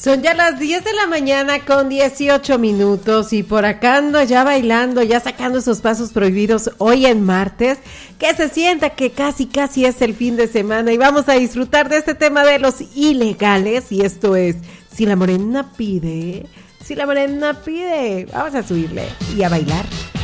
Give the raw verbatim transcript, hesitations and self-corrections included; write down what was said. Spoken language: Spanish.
Son ya las diez de la mañana con dieciocho minutos y por acá ando ya bailando, ya sacando esos pasos prohibidos hoy en martes, que se sienta que casi casi es el fin de semana y vamos a disfrutar de este tema de los ilegales y esto es, si la morena pide, si la morena pide, vamos a subirle y a bailar.